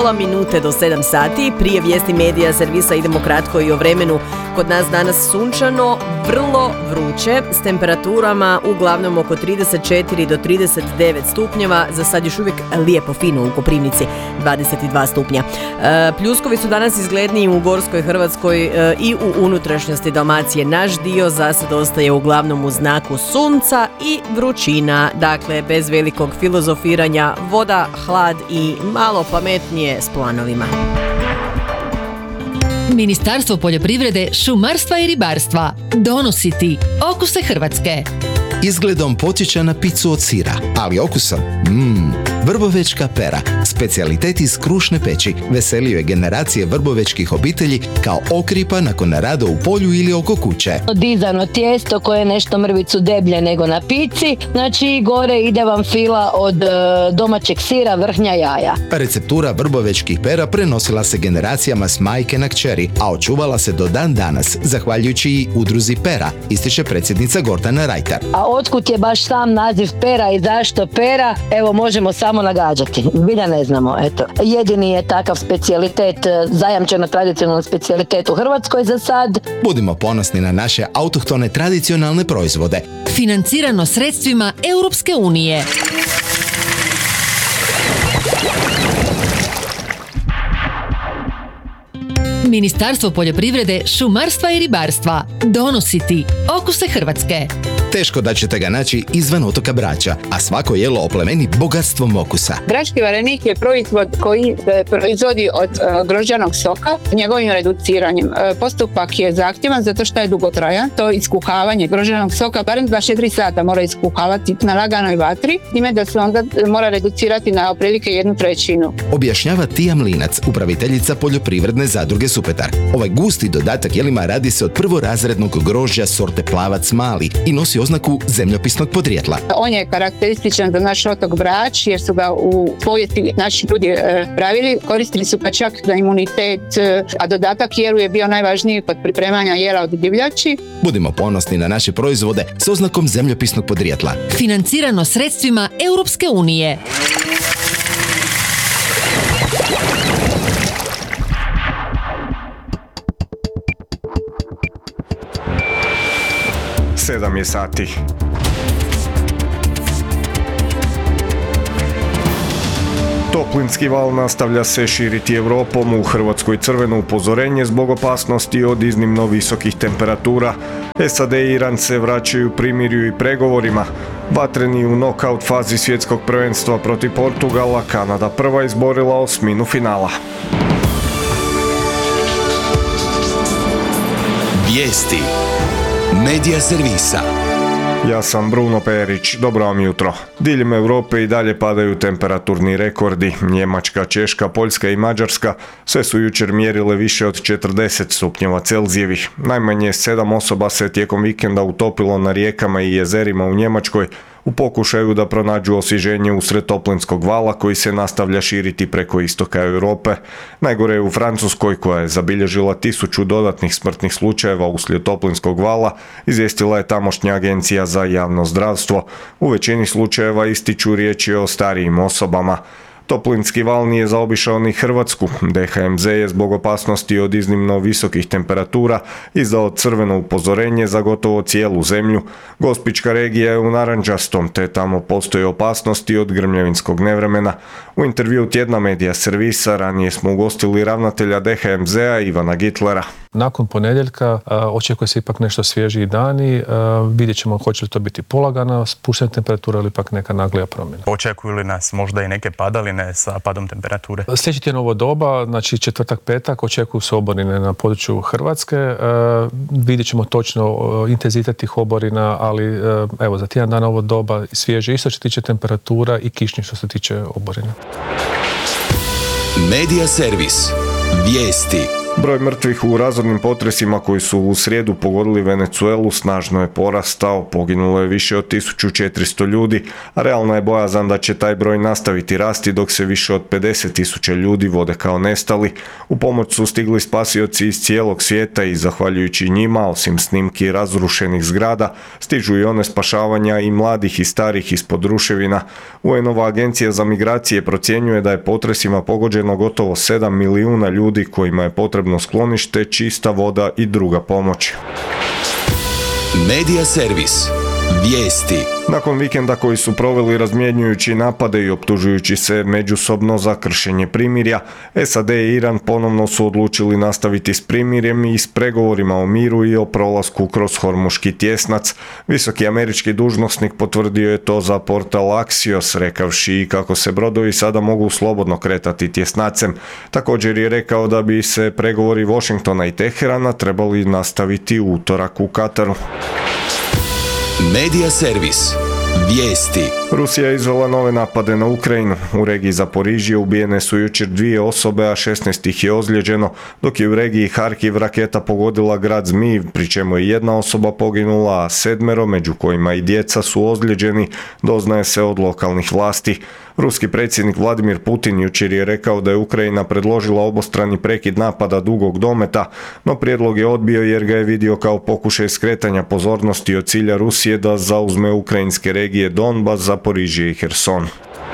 pola minute do 7 sati. Prije vijesti medija servisa idemo kratko i o vremenu. Kod nas danas sunčano, vrlo vruće, s temperaturama uglavnom oko 34 do 39 stupnjeva. Za sad još uvijek lijepo fino u Koprivnici, 22 stupnja. Pljuskovi su danas izgledniji u Gorskoj Hrvatskoj i u unutrašnjosti Dalmacije. Naš dio za sad ostaje uglavnom u znaku sunca i vrućina. Dakle, bez velikog filozofiranja, voda, hlad i malo pametnije s planovima. Ministarstvo poljoprivrede, šumarstva i ribarstva donosi ti okuse Hrvatske. Izgledom podsjeća na picu od sira, ali okusom, vrbovečka pera, specijalitet iz krušne peći, veselio je generacije vrbovečkih obitelji kao okripa nakon rada u polju ili oko kuće. Dizano tijesto koje je nešto mrvicu deblje nego na pici, znači gore ide vam fila od domaćeg sira, vrhnja, jaja. Receptura vrbovečkih pera prenosila se generacijama s majke na kćeri, a očuvala se do dan danas, zahvaljujući i udruzi Pera, ističe predsjednica Gordana Rajtar. A otkud je baš sam naziv pera i zašto pera, evo možemo samo nagađati. Zbilja ne znamo, eto. Jedini je takav specijalitet, zajamčeno tradicionalni specijalitet u Hrvatskoj za sad. Budimo ponosni na naše autohtone tradicionalne proizvode. Financirano sredstvima Europske unije. Ministarstvo poljoprivrede, šumarstva i ribarstva donosi ti okuse Hrvatske. Teško da ćete ga naći izvan otoka Brača, a svako jelo oplemeni bogatstvom okusa. Brački varenik je proizvod koji se proizvodi od grožđanog soka njegovim reduciranjem. Postupak je zahtjevan zato što je dugotrajan. To iskuhavanje grožđanog soka barem 24 sata mora iskuhavati na laganoj vatri, time da se onda mora reducirati na otprilike 1/3. Objašnjava Tija Mlinac, upraviteljica poljoprivredne zadruge Supetar. Ovaj gusti dodatak jelima radi se od prvorazrednog grožđa sorte Plavac mali i nosi oznaku zemljopisnog podrijetla. On je karakterističan za naš otok Brač jer su ga u povijesti naši ljudi pravili. Koristili su ga čak za imunitet, a dodatak jelu je bio najvažniji kod pripremanja jela od divljači. Budimo ponosni na naše proizvode s oznakom zemljopisnog podrijetla. Financirano sredstvima Europske unije. Sedam je sati. Toplinski val nastavlja se širiti Europom. U Hrvatskoj crveno upozorenje zbog opasnosti od iznimno visokih temperatura. SAD i Iran se vraćaju primirju i pregovorima. Vatreni u nokaut fazi svjetskog prvenstva protiv Portugala, Kanada prva izborila osminu finala. Vijesti medija servisa. Ja sam Bruno Perić, dobro vam jutro. Diljem Europe i dalje padaju temperaturni rekordi. Njemačka, Češka, Poljska i Mađarska sve su jučer mjerile više od 40 stupnjeva Celzijevih. Najmanje 7 osoba se tijekom vikenda utopilo na rijekama i jezerima u Njemačkoj u pokušaju da pronađu osvježenje usred toplinskog vala koji se nastavlja širiti preko istoka Europe. Najgore je u Francuskoj koja je zabilježila 1000 dodatnih smrtnih slučajeva uslijed toplinskog vala, izvijestila je tamošnja agencija za javno zdravstvo. U većini slučajeva ističu riječi o starijim osobama. Toplinski val nije zaobišao ni Hrvatsku. DHMZ je zbog opasnosti od iznimno visokih temperatura izdao crveno upozorenje za gotovo cijelu zemlju. Gospićka regija je u narančastom, te tamo postoji opasnosti od grmljavinskog nevremena. U intervju tjedna medija servisa ranije smo ugostili ravnatelja DHMZ-a Ivana Gitlera. Nakon ponedjeljka očekuje se ipak nešto svježiji dani, vidjet ćemo hoće li to biti polagana spuštena temperatura ili ipak neka naglija promjena. Očekuju li nas možda i neke padaline sa padom temperature? Sljedeći tjedan ovo doba, znači četvrtak, petak, očekuju se oborine na području Hrvatske. Vidjet ćemo točno intenzitet tih oborina, ali evo za tjedan dana ovo doba svježe isto što se tiče temperatura i kišnje što se tiče oborina. Medija servis. Vijesti. Broj mrtvih u razornim potresima koji su u srijedu pogodili Venezuelu snažno je porastao, poginulo je više od 1400 ljudi, a realna je bojazan da će taj broj nastaviti rasti dok se više od 50.000 ljudi vode kao nestali. U pomoć su stigli spasioci iz cijelog svijeta i zahvaljujući njima, osim snimki razrušenih zgrada, stižu i one spašavanja i mladih i starih ispod ruševina. UN-ova agencija za migracije procjenjuje da je potresima pogođeno gotovo 7 milijuna ljudi kojima je potrebno sklonište, čista voda i druga pomoć. Medija servis. Vijesti. Nakon vikenda koji su proveli razmjenjujući napade i optužujući se međusobno za kršenje primirja, SAD i Iran ponovno su odlučili nastaviti s primirjem i s pregovorima o miru i o prolasku kroz Hormuški tjesnac. Visoki američki dužnosnik potvrdio je to za portal Axios, rekavši kako se brodovi sada mogu slobodno kretati tjesnacem. Također je rekao da bi se pregovori Washingtona i Teherana trebali nastaviti u utorak u Kataru. Medija servis. Vijesti. Rusija je izvela nove napade na Ukrajinu. U regiji Zaporižje ubijene su jučer 2 osobe, a 16 ih je ozlijeđeno, dok je u regiji Harkiv raketa pogodila grad Zmiv, pri čemu je 1 osoba poginula, a 7, među kojima i djeca, su ozlijeđeni, doznaje se od lokalnih vlasti. Ruski predsjednik Vladimir Putin jučer je rekao da je Ukrajina predložila obostrani prekid napada dugog dometa, no prijedlog je odbio jer ga je vidio kao pokušaj skretanja pozornosti od cilja Rusije da zauzme ukrajinske regije Donbas, Zaporižje i Herson.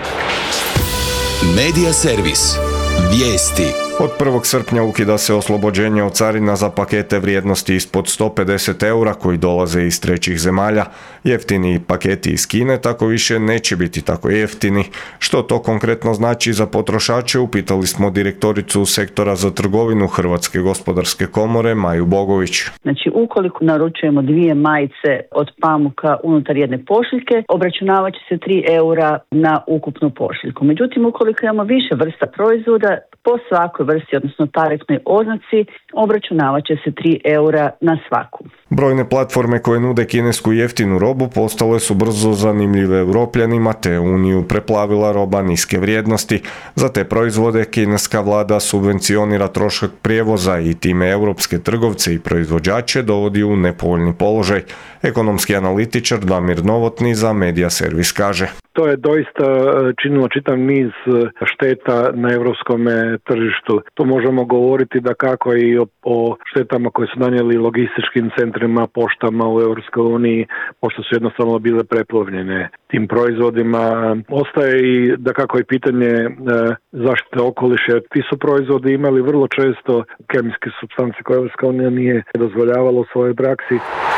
Medija servis. Vijesti. Od 1. srpnja ukida se oslobođenje od carina za pakete vrijednosti ispod 150 eura koji dolaze iz trećih zemalja. Jeftini paketi iz Kine tako više neće biti tako jeftini. Što to konkretno znači za potrošače, upitali smo direktoricu sektora za trgovinu Hrvatske gospodarske komore Maju Bogović. Znači, ukoliko naručujemo 2 majice od pamuka unutar jedne pošiljke, obračunavat će se 3 eura na ukupnu pošiljku. Međutim, ukoliko imamo više vrsta proizvoda, po svakoj vrsti, odnosno tarifnoj oznaci, obračunavat će se 3 eura na svaku. Brojne platforme koje nude kinesku jeftinu robu postale su brzo zanimljive Europljanima, te Uniju preplavila roba niske vrijednosti. Za te proizvode kineska vlada subvencionira trošak prijevoza i time europske trgovce i proizvođače dovodi u nepovoljni položaj. Ekonomski analitičar Damir Novotni za Medija servis kaže: To je doista činilo čitav niz šteta na europskom tržištu. To možemo govoriti da kako i o štetama koje su nanijeli logističkim centrima, poštama u Europskoj uniji, pošto su jednostavno bile preplavljene tim proizvodima. Ostaje i da kako i pitanje zaštite okoliša. Ti su proizvodi imali vrlo često kemijske supstance koje Europska unija nije dozvoljavala u svojoj praksi.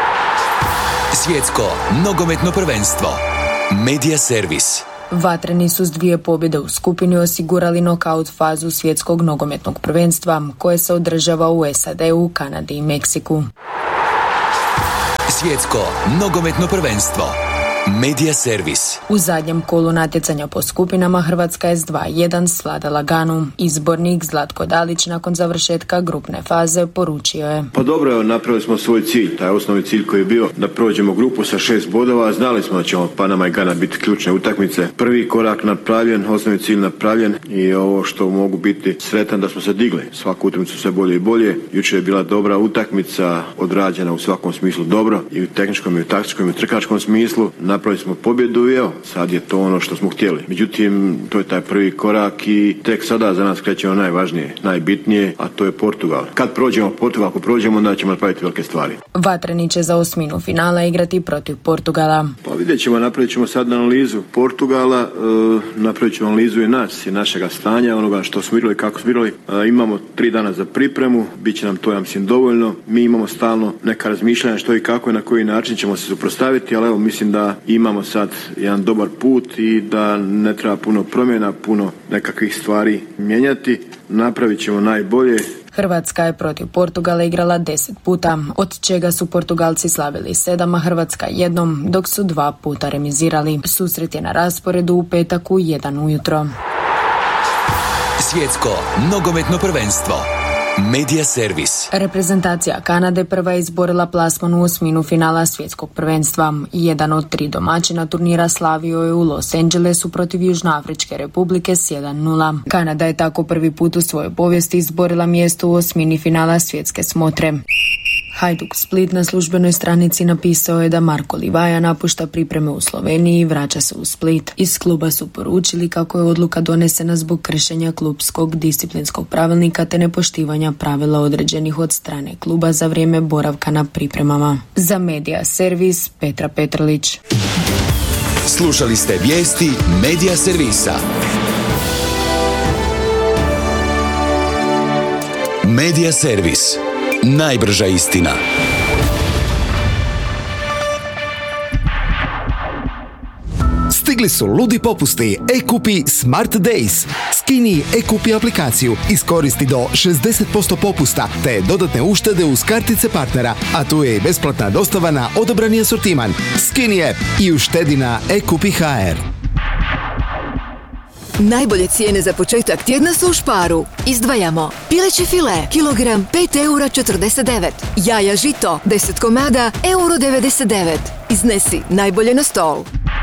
Svjetsko nogometno prvenstvo. Medija servis. Vatreni su s 2 pobjede u skupini osigurali nokaut fazu svjetskog nogometnog prvenstva koje se održava u SAD-u, Kanadi i Meksiku. Svjetsko nogometno prvenstvo. Medija servis. U zadnjem kolu natjecanja po skupinama Hrvatska je s 2-1 svladala Ganu. Izbornik Zlatko Dalić nakon završetka grupne faze poručio je: Pa dobro, napravili smo svoj cilj, taj osnovni cilj koji je bio da prođemo grupu sa 6 bodova. Znali smo da ćemo Panama i Gana biti ključne utakmice. Prvi korak napravljen, osnovni cilj napravljen i ovo što mogu biti sretan da smo se digli. Svaku utakmicu sve bolje i bolje. Jučer je bila dobra utakmica, odrađena u svakom smislu dobro, i u tehničkom i u taktičkom i u trkačkom smislu. Napravili smo pobjedu i evo, sad je to ono što smo htjeli. Međutim, to je taj prvi korak i tek sada za nas kreće ono najvažnije, najbitnije, a to je Portugal. Kad prođemo Portugal, ako prođemo, onda ćemo napraviti velike stvari. Vatreni će za osminu finala igrati protiv Portugala. Pa vidjet ćemo, napravit ćemo sad analizu Portugala, napravit ćemo analizu i nas i našega stanja, onoga što smo igrali, kako smo igrali. Imamo 3 dana za pripremu, bit će nam to, ja mislim, dovoljno. Mi imamo stalno neka razmišljanja što i kako i na koji način ćemo se suprotstaviti, ali evo, mislim da imamo sad jedan dobar put i da ne treba puno promjena, puno nekakvih stvari mijenjati. Napravit ćemo najbolje. Hrvatska je protiv Portugala igrala 10 puta, od čega su Portugalci slavili 7, a Hrvatska 1, dok su 2 puta remizirali. Susret je na rasporedu u petak u 1 ujutro. Svjetsko nogometno prvenstvo. Medija servis. Reprezentacija Kanade prva je izborila plasman u osminu finala svjetskog prvenstva. Jedan od 3 domaćina turnira slavio je u Los Angelesu protiv Južnoafričke republike s 1:0. Kanada je tako prvi put u svojoj povijesti izborila mjesto u osmini finala svjetske smotre. Hajduk Split na službenoj stranici napisao je da Marko Livaja napušta pripreme u Sloveniji i vraća se u Split. Iz kluba su poručili kako je odluka donesena zbog kršenja klubskog disciplinskog pravilnika te nepoštivanja pravila određenih od strane kluba za vrijeme boravka na pripremama. Za Medija servis Petra Petrlić. Slušali ste vijesti Medija servisa. Medija servis. Najbrža istina. Stigli su ludi popusti e-kupi Smart Days. Skini e-kupi aplikaciju, iskoristi do 60% popusta te dodatne uštede uz kartice partnera, a tu je i besplatna dostava na odabrani asortiman. Skini app i uštedi na e-kupi HR. Najbolje cijene za početak tjedna su u Sparu. Izdvajamo pileće file, kilogram 5,49 €, jaja žito 10 komada €1,99. Iznesi najbolje na stol.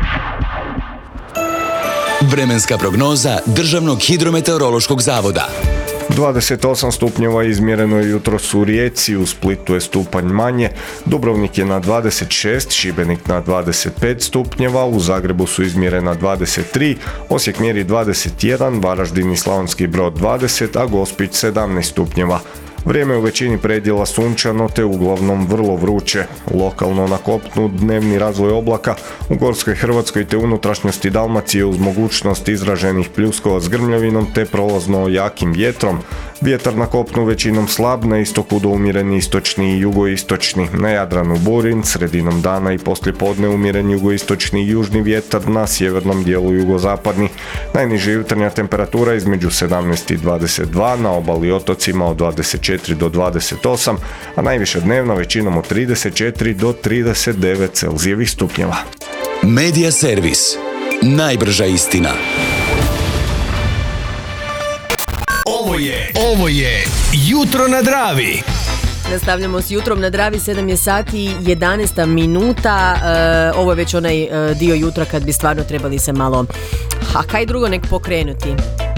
Vremenska prognoza Državnog hidrometeorološkog zavoda. 28 stupnjeva izmjereno je jutros u Rijeci, u Splitu je stupanj manje, Dubrovnik je na 26, Šibenik na 25 stupnjeva, u Zagrebu su izmjerena 23, Osijek mjeri 21, Varaždin i Slavonski Brod 20, a Gospić 17 stupnjeva. Vrijeme u većini predjela sunčano te uglavnom vrlo vruće. Lokalno na kopnu dnevni razvoj oblaka, u gorskoj Hrvatskoj te unutrašnjosti Dalmacije uz mogućnost izraženih pljuskova s grmljavinom te prolazno jakim vjetrom. Vjetar na kopnu većinom slab, na istoku do umjereni istočni i jugoistočni. Na Jadranu burin, sredinom dana i poslijepodne umjeren jugoistočni i južni vjetar, na sjevernom dijelu jugozapadni. Najniža jutarnja temperatura između 17 i 22, na obali i otocima od 24 do 28, a najviša dnevna većinom od 34 do 39 Celzijevih stupnjeva. Medija servis. Najbrža istina. Ovo je Jutro na Dravi. Nastavljamo s jutrom na Dravi, 7 je sati i 11 minuta. Ovo je već onaj dio jutra kad bi stvarno trebali se malo, a kaj drugo nek pokrenuti.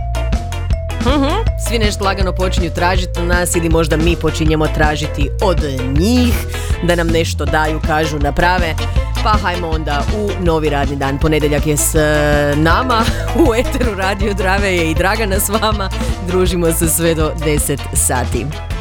Svi nešto lagano počinju tražiti od nas ili možda mi počinjemo tražiti od njih da nam nešto daju, kažu, naprave. Pa hajmo onda u novi radni dan. Ponedjeljak je s nama, u eteru Radio Drave je i Dragana s vama. Družimo se sve do 10 sati.